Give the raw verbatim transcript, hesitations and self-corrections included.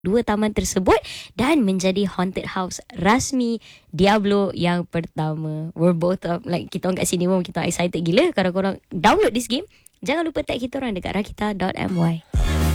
dua taman tersebut dan menjadi haunted house rasmi Diablo yang pertama. We're both uh, like kita orang kat sini pun kita excited gila. Kalau korang download this game, jangan lupa tag kita orang dekat rakita dot my.